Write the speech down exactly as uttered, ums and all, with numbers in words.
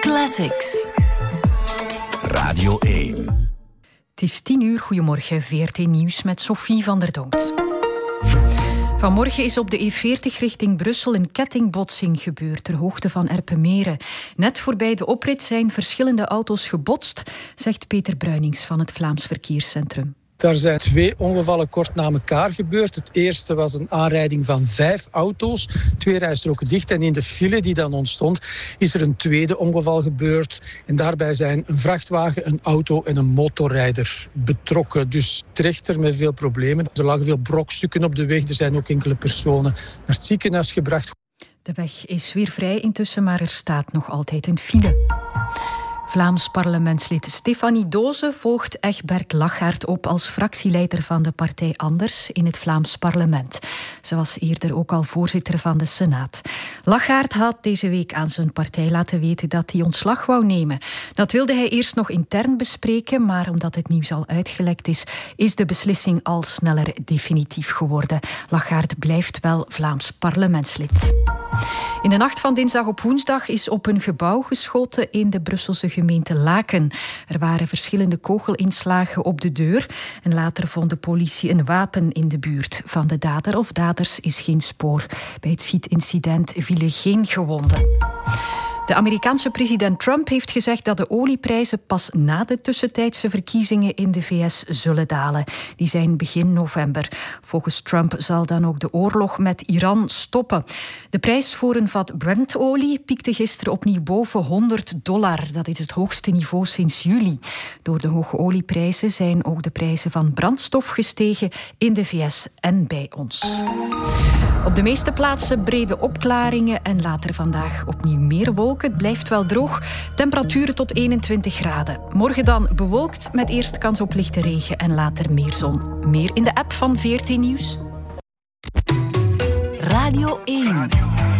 Classics. Radio één. Het is tien uur. Goedemorgen, V R T Nieuws met Sophie van der Donkt. Vanmorgen is op de E veertig richting Brussel een kettingbotsing gebeurd ter hoogte van Erpenmeren. Net voorbij de oprit zijn verschillende auto's gebotst, zegt Peter Bruinings van het Vlaams Verkeerscentrum. Daar zijn twee ongevallen kort na elkaar gebeurd. Het eerste was een aanrijding van vijf auto's, twee rijstroken dicht. En in de file die dan ontstond, is er een tweede ongeval gebeurd. En daarbij zijn een vrachtwagen, een auto en een motorrijder betrokken. Dus trechter met veel problemen. Er lagen veel brokstukken op de weg. Er zijn ook enkele personen naar het ziekenhuis gebracht. De weg is weer vrij intussen, maar er staat nog altijd een file. Vlaams parlementslid Stefanie Doze volgt Egbert Lachaert op als fractieleider van de partij Anders in het Vlaams parlement. Ze was eerder ook al voorzitter van de Senaat. Lachaert had deze week aan zijn partij laten weten dat hij ontslag wou nemen. Dat wilde hij eerst nog intern bespreken, maar omdat het nieuws al uitgelekt is, is de beslissing al sneller definitief geworden. Lachaert blijft wel Vlaams parlementslid. In de nacht van dinsdag op woensdag is op een gebouw geschoten in de Brusselse gemeente Laken. Er waren verschillende kogelinslagen op de deur en later vond de politie een wapen in de buurt. Van de dader of daders is geen spoor. Bij het schietincident vielen geen gewonden. De Amerikaanse president Trump heeft gezegd dat de olieprijzen pas na de tussentijdse verkiezingen in de V S zullen dalen. Die zijn begin november. Volgens Trump zal dan ook de oorlog met Iran stoppen. De prijs voor een vat Brent-olie piekte gisteren opnieuw boven honderd dollar. Dat is het hoogste niveau sinds juli. Door de hoge olieprijzen zijn ook de prijzen van brandstof gestegen in de V S en bij ons. Op de meeste plaatsen brede opklaringen en later vandaag opnieuw meer wolken. Het blijft wel droog. Temperaturen tot eenentwintig graden. Morgen dan bewolkt met eerst kans op lichte regen en later meer zon. Meer in de app van V R T Nieuws. Radio één.